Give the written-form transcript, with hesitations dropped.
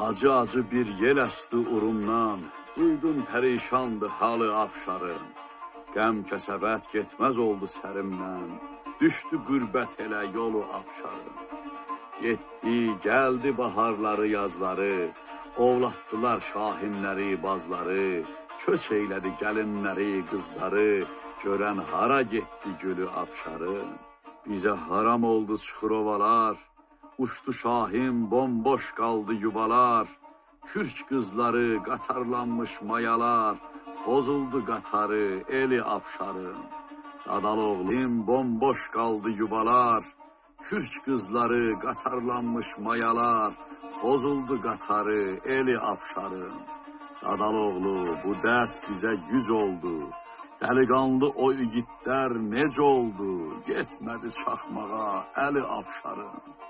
Acı bir yel əsti urumdan, duydum pərişandı halı Afşarın. Qəm kəsəvət getməz oldu sərimdən, düşdü qürbət elə yolu Afşarın. Getdi, gəldi baharları, yazları, ovlatdılar şahinləri, bazları, köç eylədi gəlinləri, qızları, görən hara getdi gülü Afşarın. Bizə haram oldu Çukurovalar, uçdu şahin, bomboş qaldı yuvalar, kürk qızları, qatarlanmış mayalar, bozuldu qatarı, eli Afşarın. Dadaloğlum, bomboş qaldı yuvalar, kürk qızları, qatarlanmış mayalar, bozuldu qatarı, eli Afşarın. Dadaloğlu, bu dərd bizə güc oldu, dəliqanlı o igidlər necə oldu, getmədi çaxmağa, əli Afşarın.